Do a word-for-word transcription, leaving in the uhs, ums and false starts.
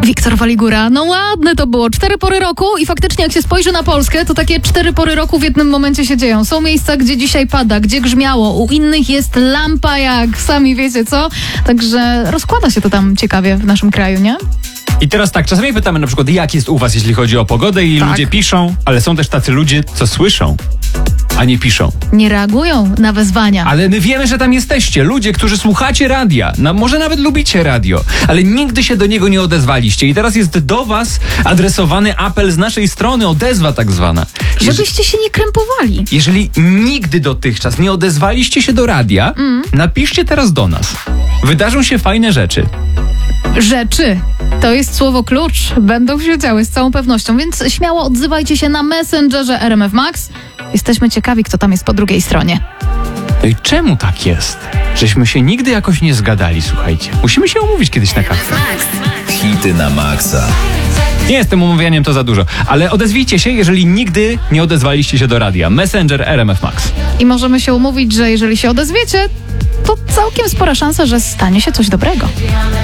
Wiktor Waligura, no ładne to było. Cztery pory roku i faktycznie jak się spojrzy na Polskę, to takie cztery pory roku w jednym momencie się dzieją. Są miejsca, gdzie dzisiaj pada, gdzie grzmiało, u innych jest lampa jak sami wiecie co. Także rozkłada się to tam ciekawie w naszym kraju, nie? I teraz tak, czasami pytamy na przykład, jak jest u was, jeśli chodzi o pogodę i Tak. ludzie piszą, ale są też tacy ludzie, co słyszą, a nie piszą. Nie reagują na wezwania. Ale my wiemy, że tam jesteście. Ludzie, którzy słuchacie radia. No, może nawet lubicie radio, ale nigdy się do niego nie odezwaliście. I teraz jest do was adresowany apel z naszej strony, odezwa tak zwana. Jeż- Żebyście się nie krępowali. Jeżeli nigdy dotychczas nie odezwaliście się do radia, Mm. napiszcie teraz do nas. Wydarzą się fajne rzeczy. Rzeczy. To jest słowo klucz. Będą się działy z całą pewnością, więc śmiało odzywajcie się na Messengerze R M F Max. Jesteśmy ciekawi, kto tam jest po drugiej stronie. No i czemu tak jest? Żeśmy się nigdy jakoś nie zgadali, słuchajcie. Musimy się umówić kiedyś na kawę. Hity na maksa. Nie jestem umawianiem, to za dużo. Ale odezwijcie się, jeżeli nigdy nie odezwaliście się do radia. Messenger R M F Max. I możemy się umówić, że jeżeli się odezwiecie, to całkiem spora szansa, że stanie się coś dobrego.